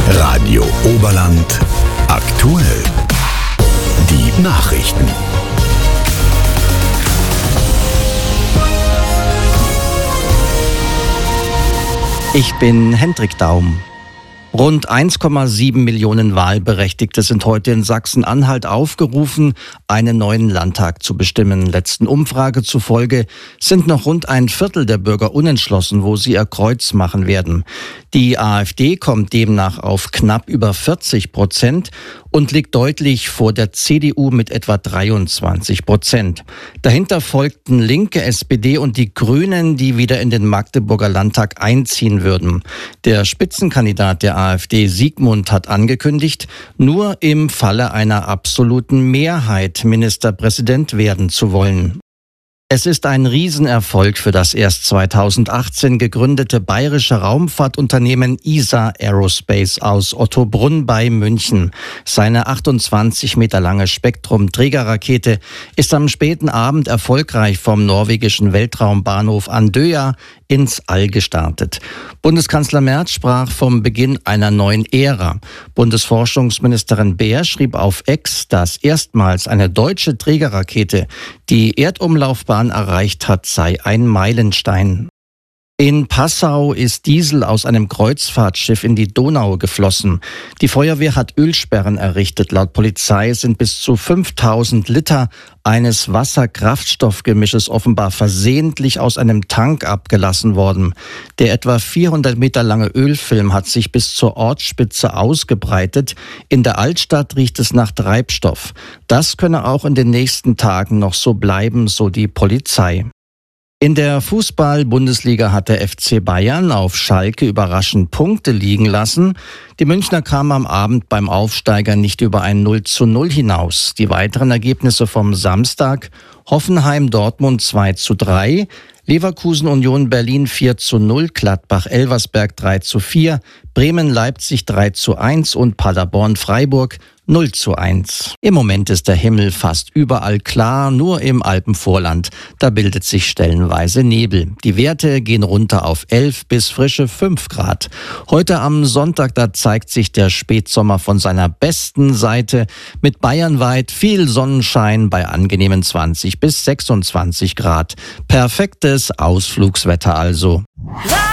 Radio Oberland aktuell. Die Nachrichten. Ich bin Hendrik Daum. Rund 1,7 Millionen Wahlberechtigte sind heute in Sachsen-Anhalt aufgerufen, einen neuen Landtag zu bestimmen. Letzten Umfrage zufolge sind noch rund ein Viertel der Bürger unentschlossen, wo sie ihr Kreuz machen werden. Die AfD kommt demnach auf knapp über 40% und liegt deutlich vor der CDU mit etwa 23%. Dahinter folgten Linke, SPD und die Grünen, die wieder in den Magdeburger Landtag einziehen würden. Der Spitzenkandidat der AfD, Sigmund, hat angekündigt, nur im Falle einer absoluten Mehrheit Ministerpräsident werden zu wollen. Es ist ein Riesenerfolg für das erst 2018 gegründete bayerische Raumfahrtunternehmen ISA Aerospace aus Ottobrunn bei München. Seine 28 Meter lange Spektrum-Trägerrakete ist am späten Abend erfolgreich vom norwegischen Weltraumbahnhof Andøya ins All gestartet. Bundeskanzler Merz sprach vom Beginn einer neuen Ära. Bundesforschungsministerin Baer schrieb auf X, dass erstmals eine deutsche Trägerrakete die Erdumlaufbahn erreicht hat, sei ein Meilenstein. In Passau ist Diesel aus einem Kreuzfahrtschiff in die Donau geflossen. Die Feuerwehr hat Ölsperren errichtet. Laut Polizei sind bis zu 5000 Liter eines Wasser-Kraftstoffgemisches offenbar versehentlich aus einem Tank abgelassen worden. Der etwa 400 Meter lange Ölfilm hat sich bis zur Ortsspitze ausgebreitet. In der Altstadt riecht es nach Treibstoff. Das könne auch in den nächsten Tagen noch so bleiben, so die Polizei. In der Fußball-Bundesliga hat der FC Bayern auf Schalke überraschend Punkte liegen lassen. Die Münchner kamen am Abend beim Aufsteiger nicht über ein 0:0 hinaus. Die weiteren Ergebnisse vom Samstag: Hoffenheim-Dortmund 2:3, Leverkusen-Union Berlin 4:0, Gladbach-Elversberg 3:4, Bremen-Leipzig 3:1 und Paderborn-Freiburg 0:1. Im Moment ist der Himmel fast überall klar, nur im Alpenvorland. Da bildet sich stellenweise Nebel. Die Werte gehen runter auf 11 bis frische 5 Grad. Heute am Sonntag, da zeigt sich der Spätsommer von seiner besten Seite mit bayernweit viel Sonnenschein bei angenehmen 20 bis 26 Grad. Perfektes Ausflugswetter also.